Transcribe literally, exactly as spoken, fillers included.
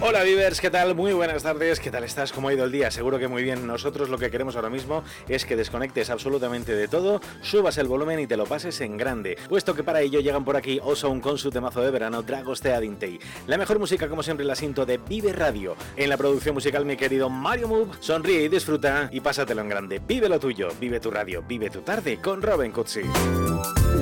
Hola Vivers, ¿qué tal? Muy buenas tardes, ¿qué tal estás? ¿Cómo ha ido el día? Seguro que muy bien. Nosotros lo que queremos ahora mismo es que desconectes absolutamente de todo, subas el volumen y te lo pases en grande, puesto que para ello llegan por aquí Ozone con su temazo de verano, Dragostea Dintei. La mejor música, como siempre, la cinto de Vive Radio. En la producción musical, mi querido Mario Move, sonríe y disfruta y pásatelo en grande. Vive lo tuyo, vive tu radio, vive tu tarde con Robin Cutsi.